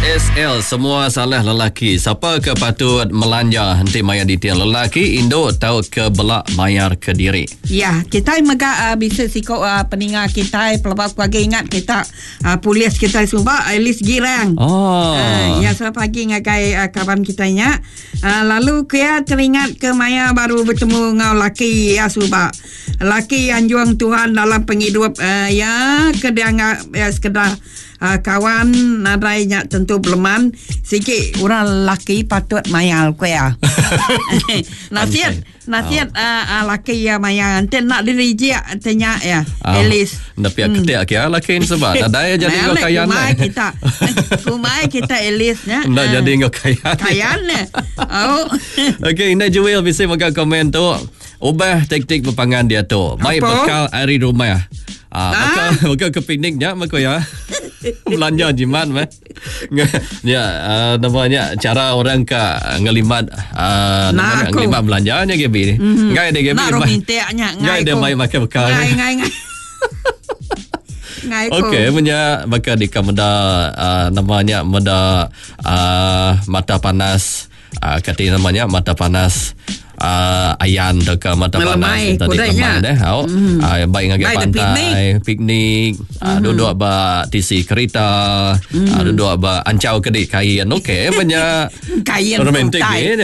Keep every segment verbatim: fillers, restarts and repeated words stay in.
S L semua salah lelaki. Siapa ke patut melanja henti mayar di tiang lelaki induk tahu ke belak mayar ke diri. Ya, kita mega uh, bisa sikok uh, peningat kita pelabak pagi ingat kita uh, polis kita semua at least girang. Oh. Uh, ya selamat pagi ngagai uh, kawan kita nya. Uh, lalu kia teringat ke maya baru bertemu ngau laki ya suba. Laki yang juang Tuhan dalam penghidup uh, ya kedia ya sekedar Uh, kawan nadainya tentu beleman sikit orang laki patut mayal ko ya. nasihat nasihat oh. uh, uh, laki ya mayal ente nak diriji tanya ya oh. Elis tapi hmm. ketik kia laki sebab nadai jadi ngau kayan kumai kita kumai kita Elis nya nak uh, jadi ngau kayan kayan oh. Okey, Indah Jewel bisa makan komen tu ubah taktik berpangan dia tu mai bekal hari rumah. Ah, maka ah. maka ke pikniknya maka ya belanja jimat mah. Ya, uh, namanya cara orang ka ngelimat uh, namanya nah, ngelimat belanjanya G B ni. Mm-hmm. Ngai dia G B. Nak romantiknya ngai dia mai makan bekal. Ngai ngai ngai. Ngai ko. Okey, punya maka di kamera uh, namanya meda uh, mata panas uh, kata namanya mata panas Uh, ayan dekat mata panas tadi kemarin deh. Oh, mm. uh, baik ngagak pantai, piknik, mm. uh, duduk ba tisi kereta, mm. uh, duduk ba ancau kedik kain. Okey, banyak kain romantik ni.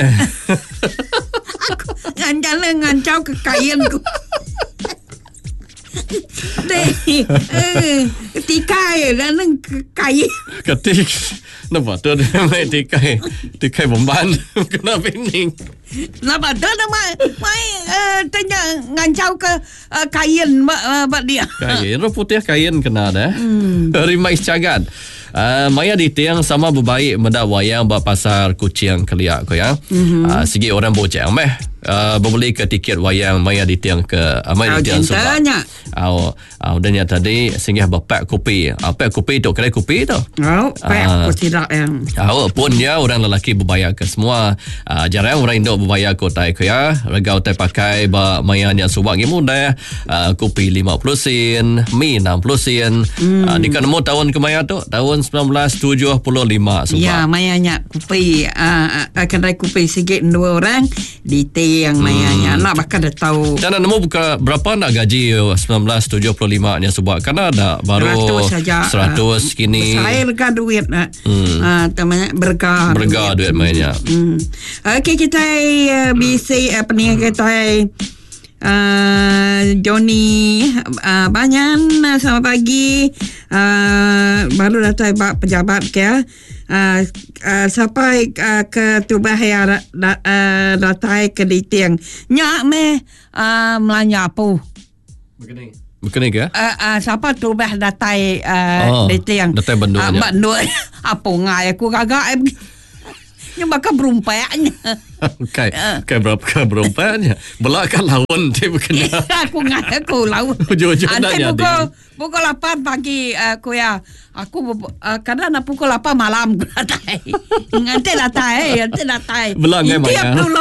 Aku ngancau ngancau ke kain ku. Deh, eh, tikai dan kain. Ketik, nampak tu dia main tikai, tikai bomban kena piknik. Nampak tu nama mai uh, tanya ngancau ke uh, kain mak uh, dia. Kain, ro putih kain kena dah. Hmm. Rimai cagat. Uh, maya di tiang sama berbaik menda wayang ba pasar kucing keliak ko ya. Mm-hmm. Uh, segi orang bocang meh uh, berbeli ke tiket wayang maya di tiang ke uh, maya di tiang sebab. Oh, uh, udahnya tadi singgah bapak kopi. Apa uh, kopi tu kedai kopi tu? Oh, pak uh, tidak yang. Oh, pun ya orang lelaki berbayar ke semua. Uh, jarang orang Indo berbayar ko tai ko ya. Regau tai pakai ba maya yang subak gi mudah. Uh, kopi lima puluh sen, mi enam puluh sen. Mm. Uh, di kan mo tahun ke maya tu? Tahun sembilan belas tujuh puluh lima sebab. Ya, mayanya kopi uh, uh, kedai kopi sikit dua orang di tiang mayanya. Hmm. Nak bakal dah tahu. Dan nemu buka berapa nak gaji sembilan belas tujuh puluh lima nya sebab karena ada baru seratus saja. seratus uh, kini. Saya lega duit nak. Hmm. Uh, tamanya berga. Berga duit, duit mainnya. Hmm. Okey, kita uh, bisa apa ni kita Uh, Johnny uh, Banyan uh, selamat pagi uh, baru datang pak pejabat ke uh, uh, sampai uh, ke Tubah ya da, uh, datang ke Ditiang nyak me uh, melanya apa begini begini ke uh, uh, siapa Tubah datang uh, oh, Ditiang datang banduanya uh, bandu apa ngai aku kagak yang bakal berumpanya. Okey, okey berapa berumpanya? Belakang lawan dia berkena. Aku ngai aku lawan. Ujung-ujung dah jadi. Pukul pukul lapan pagi aku ya. Aku uh, kadang nak pukul lapan malam aku datang. Nanti datang, nanti datang. Belakang mana? Tiap dulu.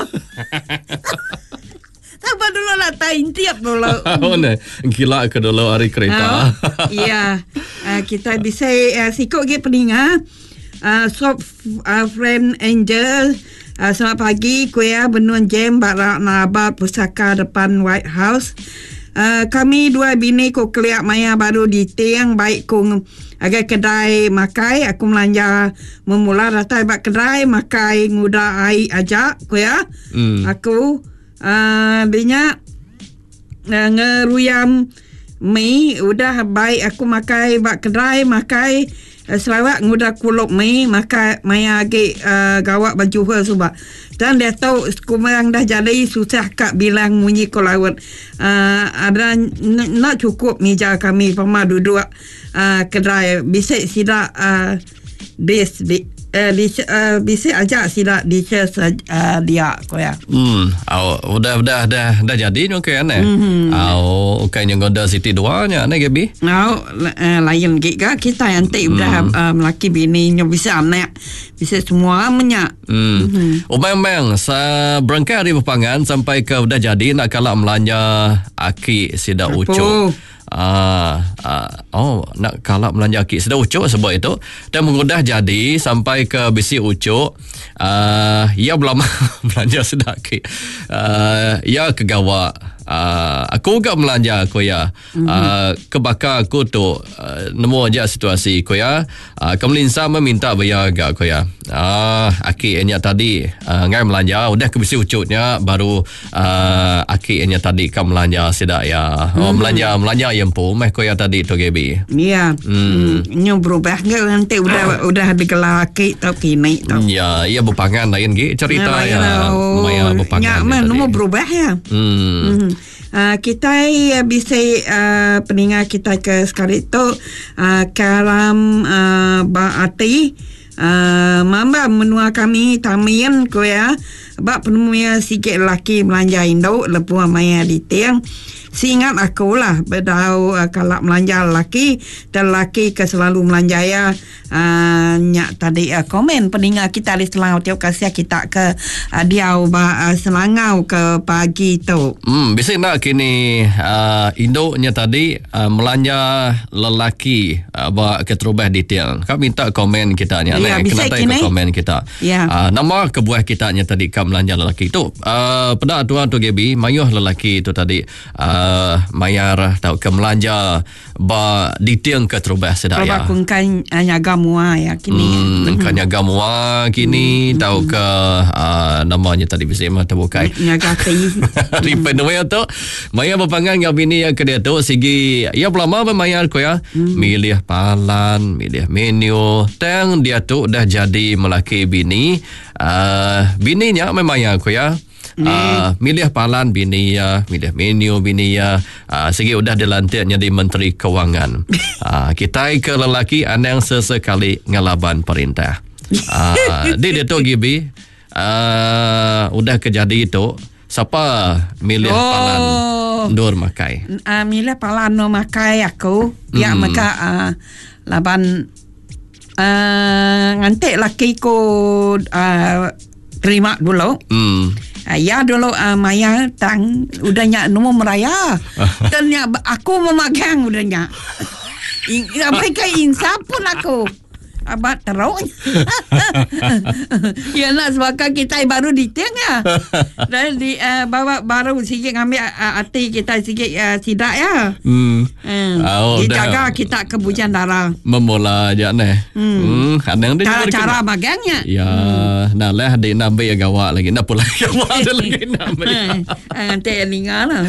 Sabar dulu datang, tiap dulu. Oh ne, gila ke dulu hari kereta. Iya, kita bisa uh, sikok ge peningat. Uh, Sob uh, Friend Angel uh, selamat pagi kuya Benun Jem Barak Nabat Pusaka depan White House. Uh, kami dua bini ko keliak maya baru di tiang baik ku agak kedai makai aku melanja memula datang bak kedai makai nguda ai ajak kuya. Mm. Aku uh, binyak uh, ngeruyam mi udah baik aku makai bak kedai makai Uh, Sarawak ngudah kuluk mai maka maya agi uh, gawak baju her subak dan dia tahu kumang dah jadi susah kak bilang munyi kolawat uh, ada n- nak cukup meja kami pama duduk uh, kedai bisa sila uh, base bi- Uh, bisa, uh, bisa aja sila dice uh, dia ko ya. Hmm, au udah udah dah dah jadi no kan eh. Mm-hmm. Au kan yang ada City dua nya ne Gabi. Au uh, lain giga kita yang te udah uh, melaki bini nya bisa anak bisa semua amnya. Hmm. Mm-hmm. Oh memang sa berangkat dari Pepangan sampai ke udah jadi nak kalak melanja aki sida ucuk. Ah, ah, oh nak kalap melanja kit sedar ucuk sebab itu dan mengudah jadi sampai ke bisi ucuk ah, ia belum belanja sedar kit ah, ia kegawa ah, aku juga melanja aku ya mm-hmm. ah, kebakar aku tu ah, nemu aja situasi aku ya ah, kemelinsa meminta bayar agak aku ya ah, akiknya tadi ah, ngai melanja udah ke bisi ucuknya baru ah, akiknya tadi kan melanja sedar ya oh mm-hmm. melanja melanja yang pun meh koya tadi tu Gaby. Ya. Hmm. Nyo berubah ke nanti udah udah digelar akik tau kini tau. Ya, ia berpangan lain ge cerita ya. Maya berpangan. Ya, mana mau berubah ya. Hmm. hmm. Uh, kita uh, bisa uh, peningat kita ke sekali tu uh, karam uh, Baati uh, mamba menua kami tamian ko ya bak penemuan sikit lelaki belanja Indo lepuh maya di tiang. Seingat aku lah berdau uh, kalau melanja lelaki dan lelaki ke selalu melanja ya uh, nyak tadi uh, komen peningat kita di Selangau tiap kasih kita ke uh, dia uh, Selangau ke pagi tu. Hmm, bisa nak kini uh, Indo-nya tadi uh, melanja lelaki uh, bak keterubah detail. Kau minta komen kita nya ya, kena tahu ke komen kita. Ya. Uh, nama kebuah kita nya tadi kau melanja lelaki tu. Uh, pada aturan tu Gaby, mayuh lelaki tu tadi uh, Uh, mayar tau ke melanja ba ditiang ke terubah sedaya. Kalau aku kan nyaga mua ya kini. Hmm, kan nyaga mua kini hmm. tau ke uh, namanya tadi bisa mata bukai. Nyaga ti. Ripen nama tu. Maya berpangan ngau bini yang kedua tu segi ia belama bermayar ko ya. Hmm. Milih palan, milih menu. Tang dia tu dah jadi melaki bini. Uh, bininya memayar ko ya. Uh, milih palan bini ya, milih menu bini ya. Uh, segi udah dilantiknya di Menteri Kewangan. Uh, kita ke lelaki anang sesekali ngelaban perintah. Uh, di dia tu Gibi, uh, udah kejadi itu. Siapa milih oh. palan Nur makai? Uh, milih palan Nur makai aku. Ya hmm. maka uh, laban uh, ngantik laki ko uh, terima dulu. Hmm. Ya dulu uh, Maya tang udahnya nombor meraya. Dan ya aku memegang udahnya. Mereka insaf pun aku. Abad terus. Ya nak sebab kita baru di tengah. Dan di uh, bawa baru sikit ambil uh, hati kita sikit uh, sidak ya. Hmm. Hmm. Oh, dijaga dah. Kita kebujan darah. Memula aja nih. Hmm. Hmm. Cara-cara bagangnya. Ya, hmm. nah lah di nabi yang gawak lagi. Nak pula gawak ada lagi nabi. Nanti lingan lah.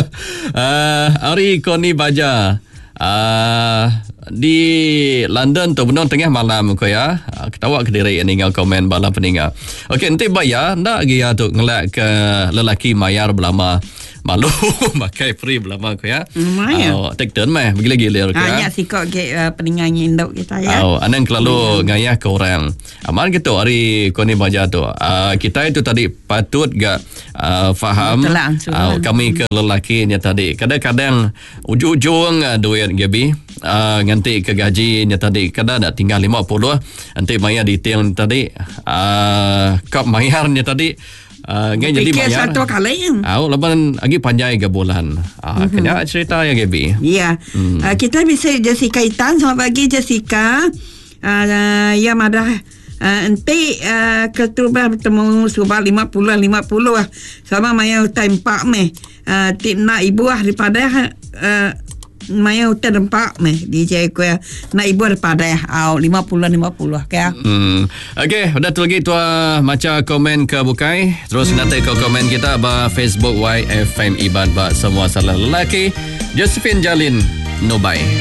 Ari Koni Baja. Uh, di London tu benar tengah malam ko ya. Uh, ketawa ke diri ini ngau komen bala peninga. Okey nanti bayar ndak dia tu ngelak ke lelaki mayar belama malu pakai free belama ko ya. Oh, take turn meh gila-gila ko ya. Hanya sikok ke uh, peninga Indo kita ya. Oh, anan kelalu hmm. ngayah ke orang. Aman gitu hari ko ni baca tu. Uh, kita itu tadi patut gak uh, faham uh, kami ke lelakinya tadi. Kadang-kadang ujung-ujung uh, duit Gaby uh, nganti ke gajinya tadi kadang dah tinggal lima puluh nanti bayar di tiang tadi uh, kap mayarnya tadi Uh, jadi bayar satu kali. Ah, uh, lepas lagi panjang ke bulan. Ah, uh, mm-hmm. Kena cerita ya Gaby. Ya. Hmm. Uh, kita bisa Jessica Itan selamat pagi Jessica. Uh, ya madah uh, nanti uh, keturunan bertemu subah lima puluh lima puluh ah. Sama maya time pak meh. Uh, nak ibu ah daripada uh, maya hotel rempak meh D J ko ya nak ibu daripada au lima puluh lima puluh kaya. Hmm. Okey, udah tu lagi tua macam komen ke bukai. Terus hmm. nanti ke komen kita ba Facebook Y F M Iban ba semua salah lelaki. Josephine Jalin Nobai.